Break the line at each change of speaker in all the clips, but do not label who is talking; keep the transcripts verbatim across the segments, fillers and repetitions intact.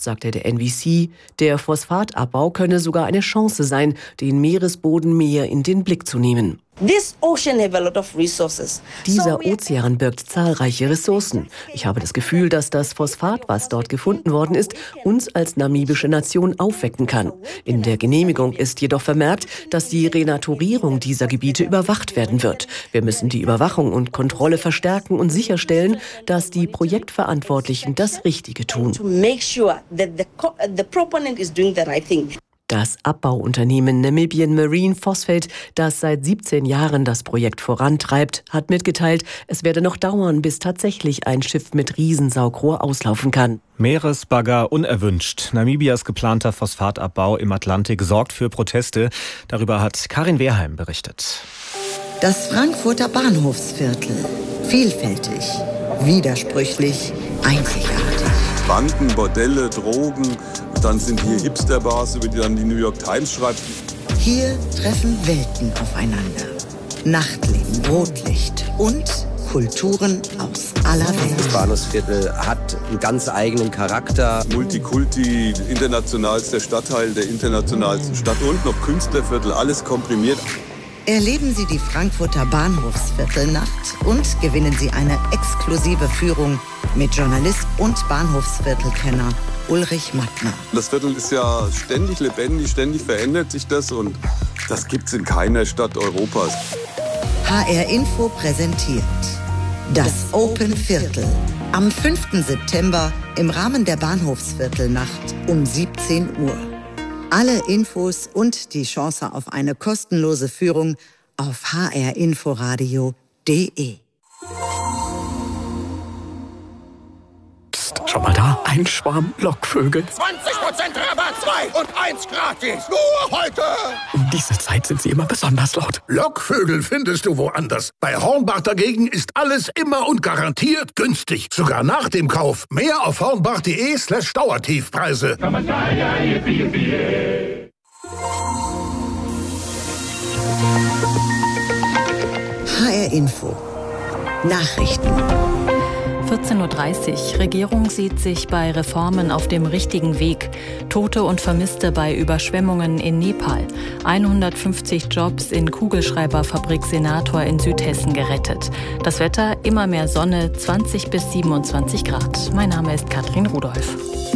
sagte der N B C. Der Phosphatabbau könne sogar eine Chance sein, den Meeresboden mehr in den Blick zu nehmen. Dieser Ozean birgt zahlreiche Ressourcen. Ich habe das Gefühl, dass das Phosphat, was dort gefunden worden ist, uns als namibische Nation aufwecken kann. In der Genehmigung ist jedoch vermerkt, dass die Renaturierung dieser Gebiete überwacht werden wird. Wir müssen die Überwachung und Kontrolle verstärken und sicherstellen, dass die Projektverantwortlichen das Richtige tun. Das Abbauunternehmen Namibian Marine Phosphate, das seit siebzehn Jahren das Projekt vorantreibt, hat mitgeteilt, es werde noch dauern, bis tatsächlich ein Schiff mit Riesensaugrohr auslaufen kann.
Meeresbagger unerwünscht. Namibias geplanter Phosphatabbau im Atlantik sorgt für Proteste. Darüber hat Karin Wehrheim berichtet.
Das Frankfurter Bahnhofsviertel. Vielfältig, widersprüchlich, einzigartig.
Banken, Bordelle, Drogen, dann sind hier Hipsterbars, über die dann die New York Times schreibt.
Hier treffen Welten aufeinander. Nachtleben, Rotlicht und Kulturen aus aller Welt.
Das Bahnhofsviertel hat einen ganz eigenen Charakter.
Multikulti, internationalster Stadtteil der internationalsten Stadt und noch Künstlerviertel, alles komprimiert.
Erleben Sie die Frankfurter Bahnhofsviertelnacht und gewinnen Sie eine exklusive Führung mit Journalist und Bahnhofsviertelkenner Ulrich Mattner.
Das Viertel ist ja ständig lebendig, ständig verändert sich das und das gibt's in keiner Stadt Europas.
H R Info präsentiert das Open Viertel am fünften September im Rahmen der Bahnhofsviertelnacht um siebzehn Uhr. Alle Infos und die Chance auf eine kostenlose Führung auf h r inforadio punkt de.
Psst, schau mal da, ein Schwarm Lockvögel.
zwanzig Prozent Rabatt, zwei und eins gratis. Nur heute.
Um diese Zeit sind sie immer besonders laut.
Lockvögel findest du woanders. Bei Hornbach dagegen ist alles immer und garantiert günstig. Sogar nach dem Kauf. Mehr auf hornbach.de slash Dauertiefpreise.
H R Info. Nachrichten.
vierzehn Uhr dreißig. Regierung sieht sich bei Reformen auf dem richtigen Weg. Tote und Vermisste bei Überschwemmungen in Nepal. hundertfünfzig Jobs in Kugelschreiberfabrik Senator in Südhessen gerettet. Das Wetter, immer mehr Sonne, zwanzig bis siebenundzwanzig Grad. Mein Name ist Katrin Rudolph.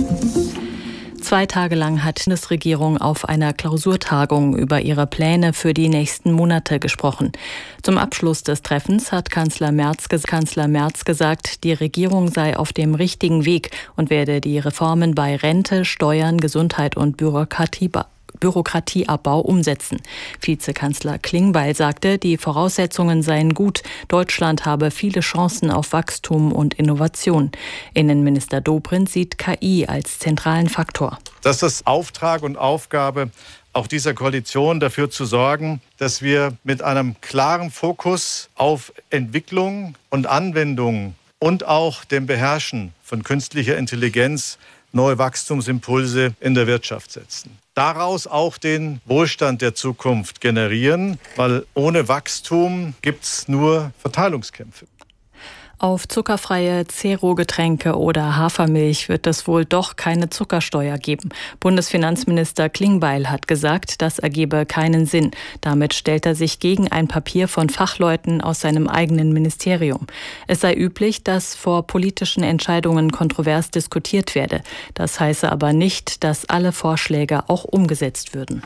Zwei Tage lang hat die Bundesregierung auf einer Klausurtagung über ihre Pläne für die nächsten Monate gesprochen. Zum Abschluss des Treffens hat Kanzler Merz, Kanzler Merz gesagt, die Regierung sei auf dem richtigen Weg und werde die Reformen bei Rente, Steuern, Gesundheit und Bürokratie Bürokratieabbau umsetzen. Vizekanzler Klingbeil sagte, die Voraussetzungen seien gut. Deutschland habe viele Chancen auf Wachstum und Innovation. Innenminister Dobrindt sieht K I als zentralen Faktor.
Das ist Auftrag und Aufgabe auch dieser Koalition, dafür zu sorgen, dass wir mit einem klaren Fokus auf Entwicklung und Anwendung und auch dem Beherrschen von künstlicher Intelligenz neue Wachstumsimpulse in der Wirtschaft setzen. Daraus auch den Wohlstand der Zukunft generieren, weil ohne Wachstum gibt's nur Verteilungskämpfe.
Auf zuckerfreie Zero-Getränke oder Hafermilch wird es wohl doch keine Zuckersteuer geben. Bundesfinanzminister Klingbeil hat gesagt, das ergebe keinen Sinn. Damit stellt er sich gegen ein Papier von Fachleuten aus seinem eigenen Ministerium. Es sei üblich, dass vor politischen Entscheidungen kontrovers diskutiert werde. Das heiße aber nicht, dass alle Vorschläge auch umgesetzt würden.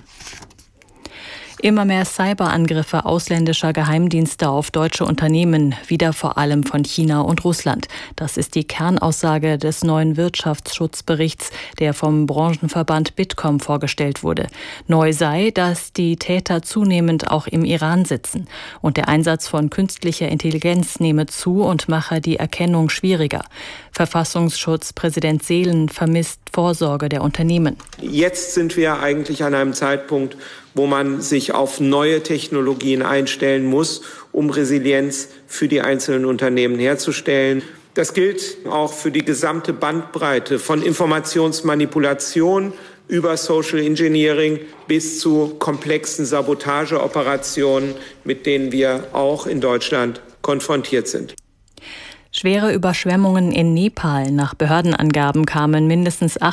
Immer mehr Cyberangriffe ausländischer Geheimdienste auf deutsche Unternehmen, wieder vor allem von China und Russland. Das ist die Kernaussage des neuen Wirtschaftsschutzberichts, der vom Branchenverband Bitkom vorgestellt wurde. Neu sei, dass die Täter zunehmend auch im Iran sitzen. Und der Einsatz von künstlicher Intelligenz nehme zu und mache die Erkennung schwieriger. Verfassungsschutzpräsident Seelen vermisst Vorsorge der Unternehmen.
Jetzt sind wir eigentlich an einem Zeitpunkt, wo man sich auf neue Technologien einstellen muss, um Resilienz für die einzelnen Unternehmen herzustellen. Das gilt auch für die gesamte Bandbreite von Informationsmanipulation über Social Engineering bis zu komplexen Sabotageoperationen, mit denen wir auch in Deutschland konfrontiert sind.
Schwere Überschwemmungen in Nepal. Nach Behördenangaben kamen mindestens